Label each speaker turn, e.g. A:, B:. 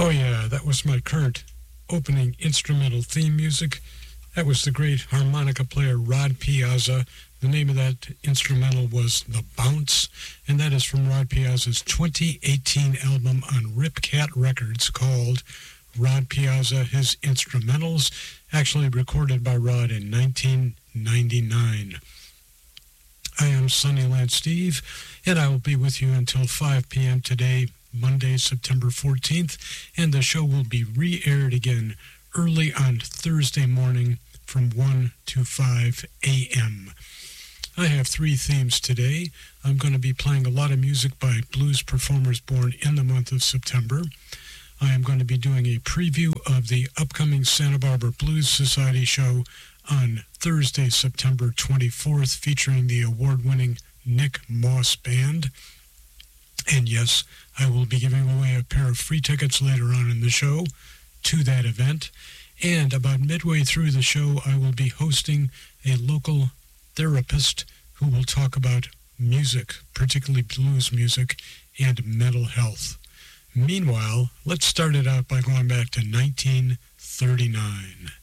A: Oh yeah, that was my current opening instrumental theme music. That was the great harmonica player Rod Piazza. The name of that instrumental was The Bounce, and that is from Rod Piazza's 2018 album on Rip Cat Records called Rod Piazza, His Instrumentals, actually recorded by Rod in 1999. I am Sunnyland Steve, and I will be with you until 5 p.m. today, Monday, September 14th, and the show will be re-aired again early on Thursday morning from 1 to 5 a.m. I have 3 themes today. I'm going to be playing a lot of music by blues performers born in the month of September. I am going to be doing a preview of the upcoming Santa Barbara Blues Society show on Thursday, September 24th, featuring the award-winning Nick Moss Band. And yes, I will be giving away a pair of free tickets later on in the show to that event. And about midway through the show, I will be hosting a local therapist who will talk about music, particularly blues music, and mental health. Meanwhile, let's start it out by going back to 1939.